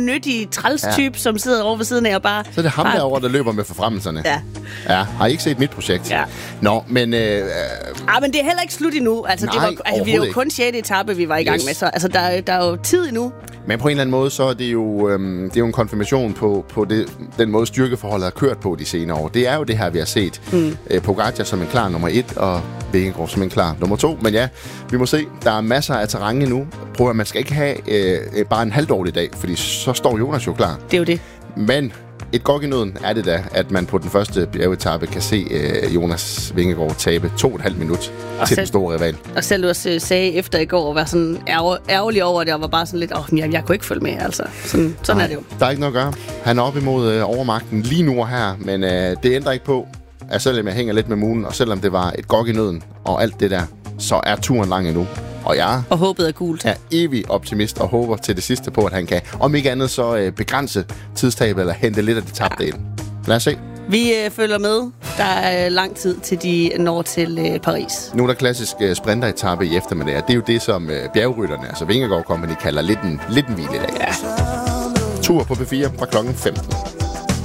nyttige træls-type, som sidder over ved siden af og bare... Så er det ham derovre, der løber med forfremmelserne. Ja. Har I ikke set mit projekt? Ja. Nå, men... men det er heller ikke slut endnu. Altså, vi er jo kun 6. etape, vi var i gang med. Så altså, der er jo tid endnu. Men på en eller anden måde, så er det jo, en konfirmation på den måde, styrkeforholdet har kørt på de senere år. Det er jo det her, vi har set. Pogacar som en klar nummer 1, og Vingegaard som en klar nummer 2. Men ja, vi må se. Der er masser af terræn endnu. Prøv at man skal ikke have bare en halvdårlig dag, fordi så står Jonas jo klar. Det er jo det. Men et gok i nøden er det da, at man på den første bjergetappe kan se Jonas Vingegaard tabe 2,5 minut til den store rival. Og selv du også sagde efter i går, at være sådan ærgerlig over det, og var bare sådan lidt, jeg kunne ikke følge med, altså. Sådan er det jo. Der er ikke noget at gøre. Han er op imod overmagten lige nu og her, men det ændrer ikke på, at selvom jeg hænger lidt med munen, og selvom det var et gok i nøden og alt det der, så er turen lang endnu. Og håbet er gult. Er evig optimist og håber til det sidste på, at han kan, om ikke andet, så begrænse tidstabet eller hente lidt af det tabte ind. Lad os se. Vi følger med. Der er lang tid til de når til Paris. Nu er der klassisk sprinteretappe i eftermiddag. Det er jo det, som bjergrytterne, altså Vingegaard Company, kalder lidt en hviledag. Ja. Tur på P4 fra klokken 15.